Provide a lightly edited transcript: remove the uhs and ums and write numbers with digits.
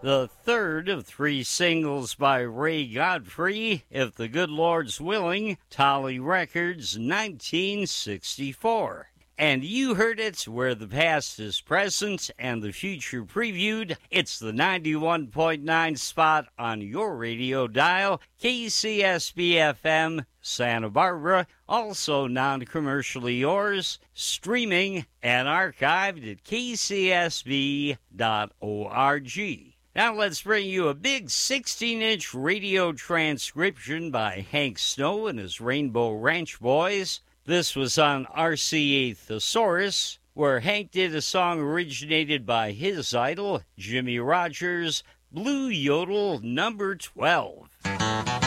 the third of three singles by Ray Godfrey, If the Good Lord's Willing, Tolly Records, 1964. And you heard it where the past is present and the future previewed. It's the 91.9 spot on your radio dial, KCSB-FM, Santa Barbara, also non-commercially yours, streaming and archived at kcsb.org. Now let's bring you a big 16-inch radio transcription by Hank Snow and his Rainbow Ranch Boys. This was on RCA Thesaurus, where Hank did a song originated by his idol, Jimmy Rogers, Blue Yodel number 12.